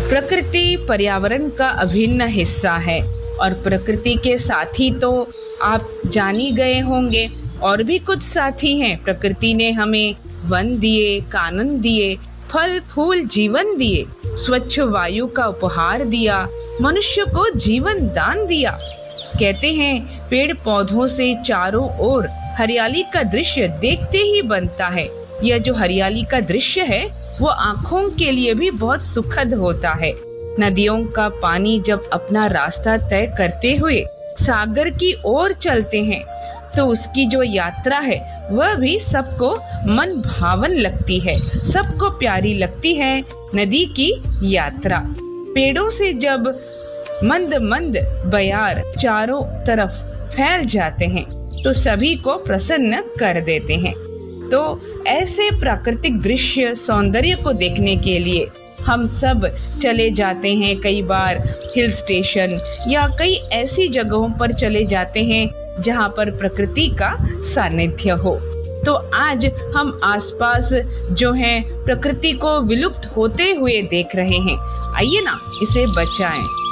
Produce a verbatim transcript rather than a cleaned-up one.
प्रकृति पर्यावरण का अभिन्न हिस्सा है और प्रकृति के साथी तो आप जान ही गए होंगे। और भी कुछ साथी हैं। प्रकृति ने हमें वन दिए, कानन दिए, फल फूल जीवन दिए, स्वच्छ वायु का उपहार दिया, मनुष्य को जीवन दान दिया। कहते हैं पेड़ पौधों से चारों ओर हरियाली का दृश्य देखते ही बनता है। यह जो हरियाली का दृश्य है वो आँखों के लिए भी बहुत सुखद होता है। नदियों का पानी जब अपना रास्ता तय करते हुए सागर की ओर चलते हैं तो उसकी जो यात्रा है वह भी सबको मन भावन लगती है, सबको प्यारी लगती है नदी की यात्रा। पेड़ों से जब मंद मंद बयार चारों तरफ फैल जाते हैं तो सभी को प्रसन्न कर देते हैं। तो ऐसे प्राकृतिक दृश्य सौंदर्य को देखने के लिए हम सब चले जाते हैं। कई बार हिल स्टेशन या कई ऐसी जगहों पर चले जाते हैं जहां पर प्रकृति का सानिध्य हो। तो आज हम आसपास जो है प्रकृति को विलुप्त होते हुए देख रहे हैं। आइए ना इसे बचाएं।